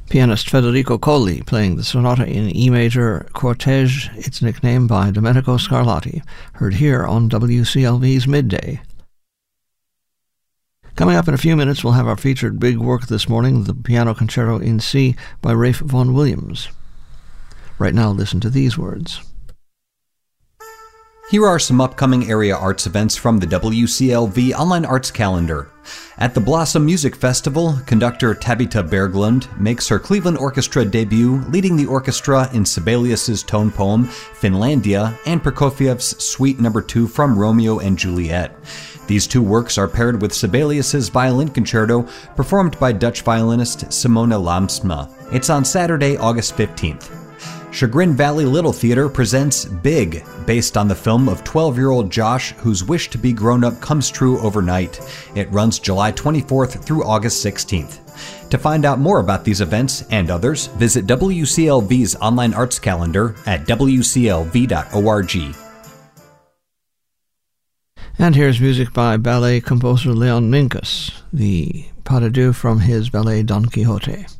Pianist Federico Colli playing the sonata in E major Cortege, its nickname by Domenico Scarlatti, heard here on WCLV's Midday. Coming up in a few minutes, we'll have our featured big work this morning, the Piano Concerto in C by Ralph Vaughan Williams. Right now, listen to these words. Here are some upcoming area arts events from the WCLV Online Arts Calendar. At the Blossom Music Festival, conductor Tabitha Berglund makes her Cleveland Orchestra debut, leading the orchestra in Sibelius's tone poem, Finlandia, and Prokofiev's Suite No. 2 from Romeo and Juliet. These two works are paired with Sibelius's Violin Concerto, performed by Dutch violinist Simona Lamsma. It's on Saturday, August 15th. Chagrin Valley Little Theater presents Big, based on the film of 12-year-old Josh, whose wish to be grown up comes true overnight. It runs July 24th through August 16th. To find out more about these events and others, visit WCLV's online arts calendar at wclv.org. And here's music by ballet composer Leon Minkus, the pas de deux from his ballet Don Quixote.